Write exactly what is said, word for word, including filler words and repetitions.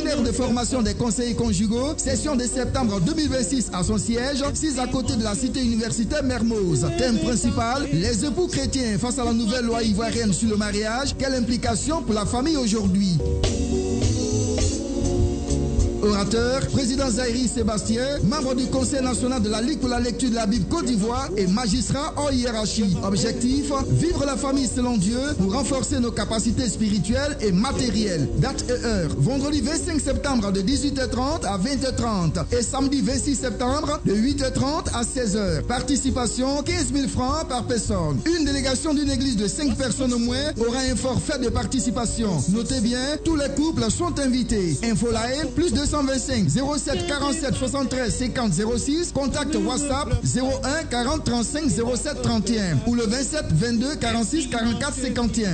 Centenaire de formation des conseillers conjugaux, session de septembre deux mille vingt-six à son siège, six à côté de la cité universitaire Mermoz. Thème principal, les époux chrétiens face à la nouvelle loi ivoirienne sur le mariage, quelle implication pour la famille aujourd'hui? Orateur, président Zahiri Sébastien, membre du Conseil national de la Ligue pour la lecture de la Bible Côte d'Ivoire et magistrat hors hiérarchie. Objectif, vivre la famille selon Dieu pour renforcer nos capacités spirituelles et matérielles. Date et heure, vendredi vingt-cinq septembre de dix-huit heures trente à vingt heures trente et samedi vingt-six septembre de huit heures trente à seize heures. Participation quinze mille francs par personne. Une délégation d'une église de cinq personnes au moins aura un forfait de participation. Notez bien, tous les couples sont invités. Info live, plus de cent vingt-cinq zéro sept quarante-sept soixante-treize cinquante zéro six, contact WhatsApp zéro un quarante trente-cinq zéro sept trente et un ou le vingt-sept vingt-deux quarante-six quarante-quatre cinquante et un.